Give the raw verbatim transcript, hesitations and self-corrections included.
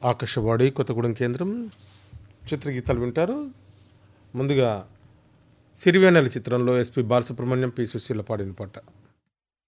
ఆకాశవాణి కొత్తగూడెం కేంద్రం చిత్రగీతాలు వింటారు. ముందుగా సిరివేనెల చిత్రంలో ఎస్పి బాలసుబ్రహ్మణ్యం, పి సుశీల పాడిన పాట.